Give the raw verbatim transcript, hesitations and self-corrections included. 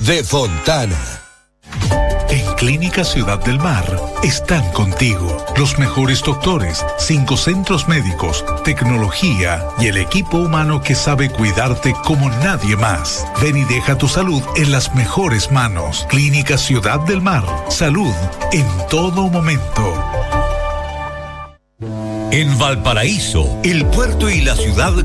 de Fontana. En Clínica Ciudad del Mar están contigo los mejores doctores, cinco centros médicos, tecnología y el equipo humano que sabe cuidarte como nadie más. Ven y deja tu salud en las mejores manos. Clínica Ciudad del Mar. Salud en todo momento. En Valparaíso, el puerto y la ciudad